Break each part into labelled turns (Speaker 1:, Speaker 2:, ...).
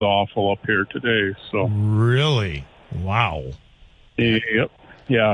Speaker 1: awful up here today. So
Speaker 2: really, wow.
Speaker 1: Yep. Yeah,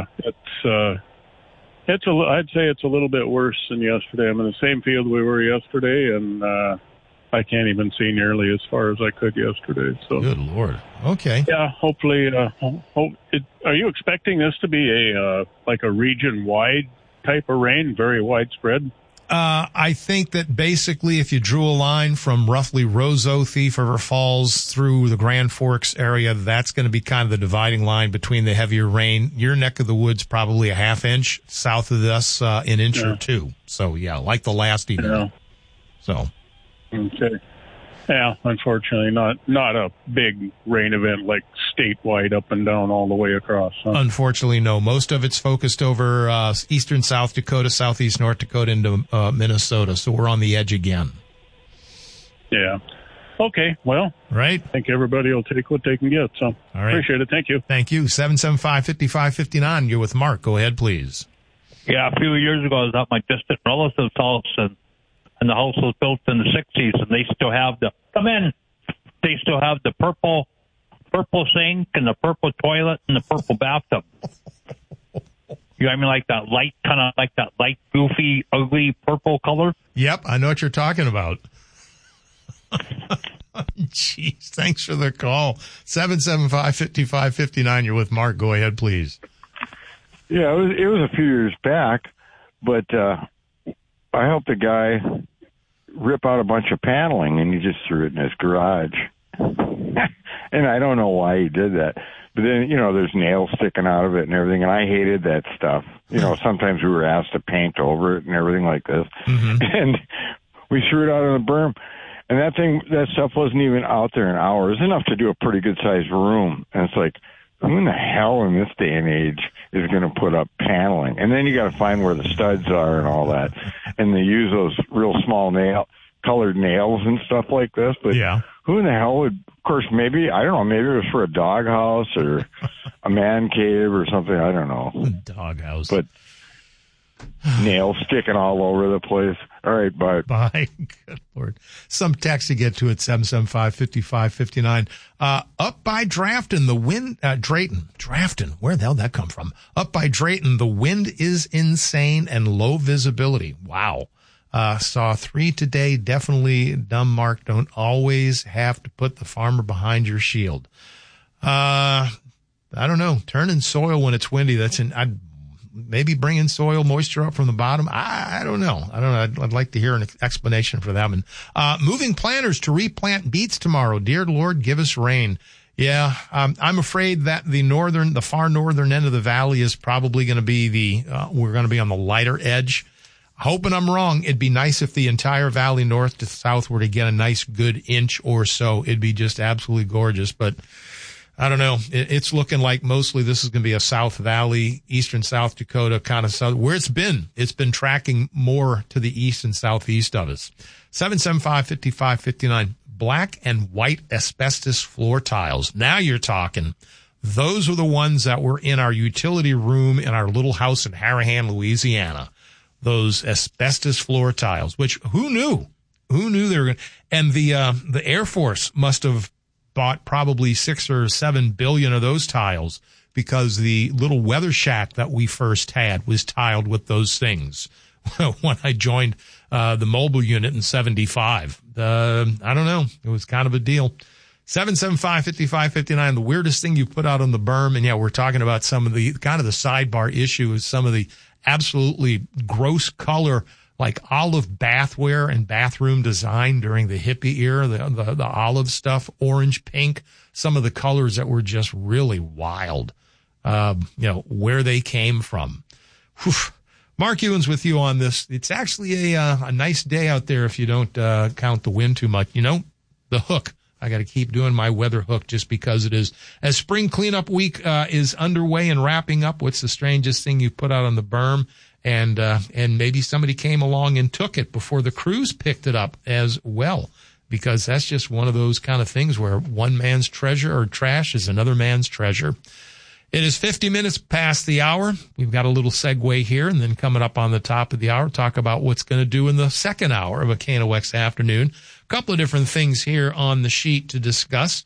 Speaker 1: I'd say it's a little bit worse than yesterday. I'm in the same field we were yesterday, and I can't even see nearly as far as I could yesterday. So
Speaker 2: good Lord. Okay.
Speaker 1: Yeah, hopefully. Are you expecting this to be a region-wide type of rain, very widespread?
Speaker 2: I think that basically if you drew a line from roughly Roseau, Thief River Falls through the Grand Forks area, that's going to be kind of the dividing line between the heavier rain. Your neck of the woods probably a half inch, south of us an inch or two. So, yeah, like the last event.
Speaker 1: Yeah.
Speaker 2: So.
Speaker 1: Okay. Yeah, unfortunately, not a big rain event like statewide up and down all the way across. Huh?
Speaker 2: Unfortunately, no. Most of it's focused over eastern South Dakota, southeast North Dakota into Minnesota, so we're on the edge again.
Speaker 1: Yeah. Okay, well,
Speaker 2: right.
Speaker 1: I think everybody will take what they can get, so
Speaker 2: all right.
Speaker 1: Appreciate it. Thank you.
Speaker 2: Thank you. 775-5559. You're with Mark. Go ahead, please.
Speaker 3: Yeah, a few years ago, I was at my distant relative's house, and the house was built in the 60s, and they still have the purple sink and the purple toilet and the purple bathtub. You know what I mean? Like that light, goofy, ugly purple color?
Speaker 2: Yep, I know what you're talking about. Jeez, thanks for the call. 775-5559, you're with Mark. Go ahead, please.
Speaker 4: Yeah, it was a few years back, but I helped a guy rip out a bunch of paneling, and he just threw it in his garage. And I don't know why he did that. But then, there's nails sticking out of it and everything, and I hated that stuff. Sometimes we were asked to paint over it and everything like this. Mm-hmm. And we threw it out on the berm. And that stuff wasn't even out there an hour. It was enough to do a pretty good-sized room. And it's like, who in the hell in this day and age is going to put up paneling? And then you got to find where the studs are and all that. And they use those real small colored nails and stuff like this. But
Speaker 2: yeah.
Speaker 4: Who in the hell would, of course, maybe, I don't know, maybe it was for a doghouse or a man cave or something. I don't know.
Speaker 2: Doghouse.
Speaker 4: But nails sticking all over the place. All right, bye.
Speaker 2: Bye. Good Lord. Some text to get to at 775-5559. Up by Drafton, the wind, Drayton. Where the hell did that come from? Up by Drayton, the wind is insane and low visibility. Wow. Saw 3 today. Definitely dumb, Mark. Don't always have to put the farmer behind your shield. I don't know. Turning soil when it's windy. Maybe bringing soil moisture up from the bottom. I don't know. I'd like to hear an explanation for that one. Moving planters to replant beets tomorrow. Dear Lord, give us rain. Yeah. I'm afraid that the far northern end of the valley is probably going to be we're going to be on the lighter edge. Hoping I'm wrong. It'd be nice if the entire valley north to south were to get a nice good inch or so. It'd be just absolutely gorgeous, but I don't know. It's looking like mostly this is going to be a South Valley, eastern South Dakota kind of south where it's been tracking more to the east and southeast of us. 775-5559, black and white asbestos floor tiles. Now you're talking. Those are the ones that were in our utility room in our little house in Harahan, Louisiana. Those asbestos floor tiles, which who knew they were going to, and the Air Force must have bought probably 6 or 7 billion of those tiles because the little weather shack that we first had was tiled with those things when I joined the mobile unit in 75. I don't know. It was kind of a deal. 775-5559, the weirdest thing you put out on the berm. And yeah, we're talking about some of the kind of the sidebar issue is some of the absolutely gross color, like olive bathware and bathroom design during the hippie era, the olive stuff, orange, pink, some of the colors that were just really wild, where they came from. Whew. Mark Ewens with you on this. It's actually a nice day out there if you don't count the wind too much. The hook. I got to keep doing my weather hook just because it is. As spring cleanup week is underway and wrapping up, what's the strangest thing you put out on the berm? And maybe somebody came along and took it before the crews picked it up as well, because that's just one of those kind of things where one man's treasure or trash is another man's treasure. It is 50 minutes past the hour. We've got a little segue here, and then coming up on the top of the hour, talk about what's going to do in the second hour of a KNOX afternoon. couple of different things here on the sheet to discuss.